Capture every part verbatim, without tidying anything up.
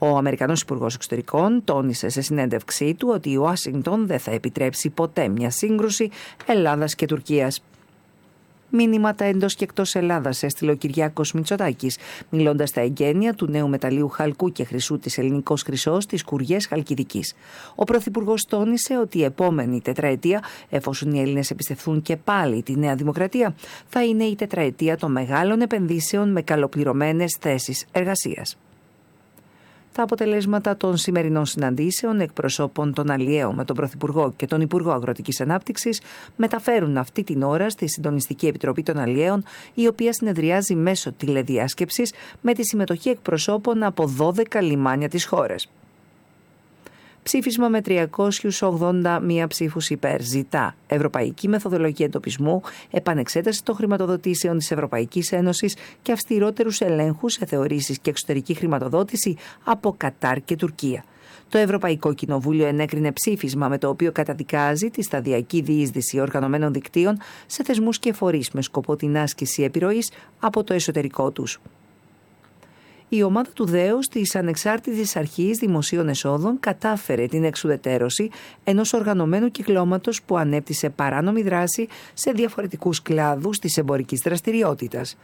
Ο Αμερικανός Υπουργός Εξωτερικών τόνισε σε συνέντευξή του ότι η Ουάσιγκτον δεν θα επιτρέψει ποτέ μια σύγκρουση Ελλάδας και Τουρκίας. Μήνυματα εντός και εκτός Ελλάδας έστειλε ο Κυριάκος Μητσοτάκης, μιλώντας στα εγγένεια του νέου μεταλλείου χαλκού και χρυσού της Ελληνικός Χρυσός στις Κουριές Χαλκιδικής. Ο Πρωθυπουργός τόνισε ότι η επόμενη τετραετία, εφόσον οι Έλληνες εμπιστευθούν και πάλι τη Νέα Δημοκρατία, θα είναι η τετραετία των μεγάλων επενδύσεων με καλοπληρωμένες θέσεις εργασίας. Τα αποτελέσματα των σημερινών συναντήσεων εκπροσώπων των αλλιέων με τον Πρωθυπουργό και τον Υπουργό Αγροτικής Ανάπτυξης μεταφέρουν αυτή την ώρα στη Συντονιστική Επιτροπή των Αλλιέων, η οποία συνεδριάζει μέσω τηλεδιάσκεψης με τη συμμετοχή εκπροσώπων από δώδεκα λιμάνια της χώρας. Ψήφισμα με τριακόσιους ογδόντα μία ψήφους υπέρ ζητά Ευρωπαϊκή Μεθοδολογία Εντοπισμού, επανεξέταση των χρηματοδοτήσεων της Ευρωπαϊκής Ένωσης και αυστηρότερους ελέγχους σε θεωρήσεις και εξωτερική χρηματοδότηση από Κατάρ και Τουρκία. Το Ευρωπαϊκό Κοινοβούλιο ενέκρινε ψήφισμα με το οποίο καταδικάζει τη σταδιακή διείσδυση οργανωμένων δικτύων σε θεσμούς και φορείς με σκοπό την άσκηση επιρροής από το εσωτερικό τους. Η ομάδα του Δέους της Ανεξάρτητης Αρχής Δημοσίων Εσόδων κατάφερε την εξουδετερώση ενός οργανωμένου κυκλώματος που ανέπτυσε παράνομη δράση σε διαφορετικούς κλάδους της εμπορικής δραστηριότητας.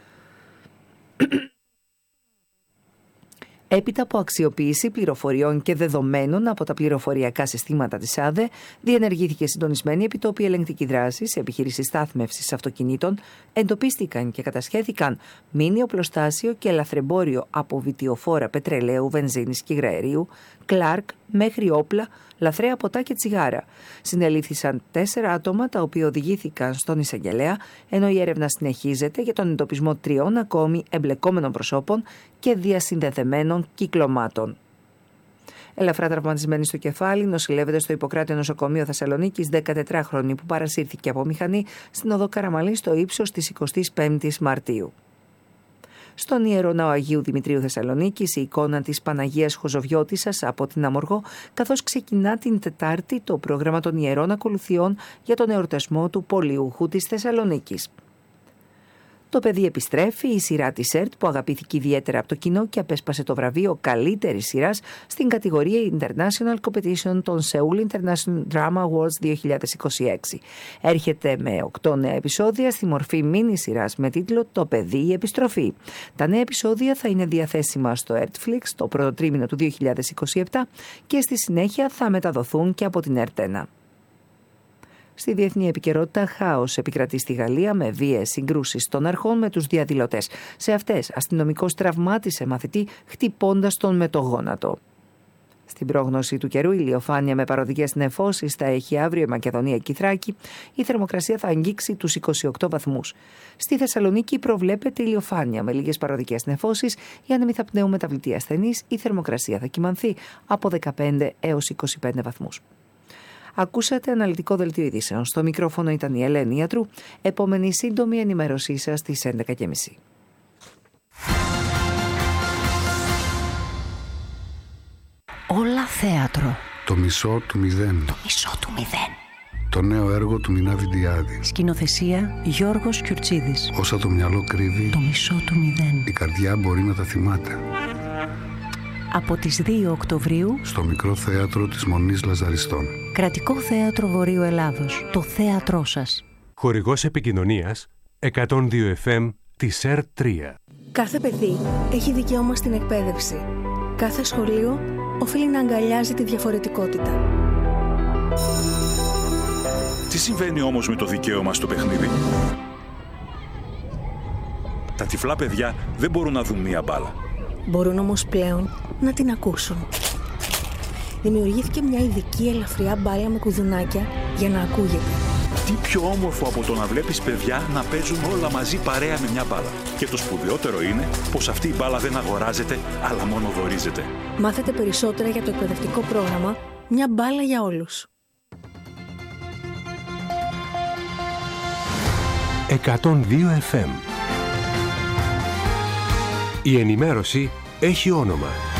Έπειτα από αξιοποίηση πληροφοριών και δεδομένων από τα πληροφοριακά συστήματα της ΑΔΕ, διενεργήθηκε συντονισμένη επιτόπια ελεγκτική δράση σε επιχείρηση στάθμευσης αυτοκινήτων, εντοπίστηκαν και κατασχέθηκαν μίνι οπλοστάσιο και ελαφρεμπόριο από βιτιοφόρα πετρελαίου, βενζίνης και υγραερίου, Κλάρκ μέχρι όπλα, λαθρέα ποτά και τσιγάρα. Συνελήφθησαν τέσσερα άτομα τα οποία οδηγήθηκαν στον εισαγγελέα, ενώ η έρευνα συνεχίζεται για τον εντοπισμό τριών ακόμη εμπλεκόμενων προσώπων και διασυνδεδεμένων κυκλωμάτων. Ελαφρά τραυματισμένη στο κεφάλι, νοσηλεύεται στο Ιπποκράτιο Νοσοκομείο Θεσσαλονίκης δεκατετράχρονη που παρασύρθηκε από μηχανή στην οδό Καραμαλή στο ύψος της εικοστής πέμπτης Μαρτίου. Στον Ιερό Ναό Αγίου Δημητρίου Θεσσαλονίκης, η εικόνα της Παναγίας Χοζοβιώτισσας από την Αμοργό, καθώς ξεκινά την Τετάρτη το πρόγραμμα των Ιερών Ακολουθιών για τον εορτασμό του Πολιούχου της Θεσσαλονίκης. Το παιδί επιστρέφει, η σειρά της ΕΡΤ που αγαπήθηκε ιδιαίτερα από το κοινό και απέσπασε το βραβείο καλύτερης σειράς στην κατηγορία International Competition των Seoul International Drama Awards δύο χιλιάδες είκοσι έξι. Έρχεται με οκτώ νέα επεισόδια στη μορφή μίνι σειράς με τίτλο «Το παιδί η επιστροφή». Τα νέα επεισόδια θα είναι διαθέσιμα στο Ertflix το πρώτο τρίμηνο του δύο χιλιάδες είκοσι επτά και στη συνέχεια θα μεταδοθούν και από την ΕΡΤ ένα. Στη διεθνή επικαιρότητα, χάος επικρατεί στη Γαλλία με βίαιες συγκρούσεις των αρχών με τους διαδηλωτές. Σε αυτές, αστυνομικός τραυμάτισε μαθητή χτυπώντας τον με το γόνατο. Στην πρόγνωση του καιρού, ηλιοφάνεια με παροδικές νεφώσεις θα έχει αύριο η Μακεδονία και η Θράκη. Η θερμοκρασία θα αγγίξει τους είκοσι οκτώ βαθμούς. Στη Θεσσαλονίκη προβλέπεται ηλιοφάνεια με λίγες παροδικές νεφώσεις. Οι άνεμοι θα πνέουν μεταβλητή ασθενής. Η θερμοκρασία θα κυμανθεί από δεκαπέντε έως είκοσι πέντε βαθμούς. Ακούσατε αναλυτικό δελτίο ειδήσεων. Στο μικρόφωνο ήταν η Ελένη Ιατρού. Επόμενη σύντομη ενημέρωσή σας στις έντεκα και μισή. Όλα θέατρο. Το μισό του μηδέν. Το μισό του μηδέν. Το νέο έργο του Μινάδη Ντιάδη. Σκηνοθεσία Γιώργος Κιουρτσίδης. Όσα το μυαλό κρύβει, το μισό του μηδέν. η καρδιά μπορεί να τα θυμάται. Από τις δύο Οκτωβρίου στο Μικρό Θέατρο της Μονής Λαζαριστών. Κρατικό Θέατρο Βορείου Ελλάδος. Το θέατρό σας. Χορηγός επικοινωνίας εκατόν δύο εφ εμ της ΕΡΤ τρία. Κάθε παιδί έχει δικαίωμα στην εκπαίδευση. Κάθε σχολείο οφείλει να αγκαλιάζει τη διαφορετικότητα. Τι συμβαίνει όμως με το δικαίωμα στο παιχνίδι? Τα τυφλά παιδιά δεν μπορούν να δουν μία μπάλα. Μπορούν όμως πλέον να την ακούσουν. Δημιουργήθηκε μια ειδική ελαφριά μπάλα με κουδουνάκια για να ακούγεται. Τι πιο όμορφο από το να βλέπεις παιδιά να παίζουν όλα μαζί παρέα με μια μπάλα. Και το σπουδαιότερο είναι πως αυτή η μπάλα δεν αγοράζεται, αλλά μόνο δωρίζεται. Μάθετε περισσότερα για το εκπαιδευτικό πρόγραμμα «Μια μπάλα για όλους». εκατόν δύο εφ εμ. Η ενημέρωση έχει όνομα.